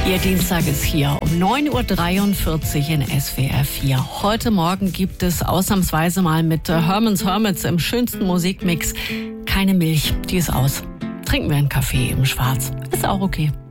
Ihr Dienstag ist hier um 9.43 Uhr in SWR 4. Heute Morgen gibt es ausnahmsweise mal mit Herman's Hermits im schönsten Musikmix keine Milch, die ist aus. Trinken wir einen Kaffee im Schwarz. Ist auch okay.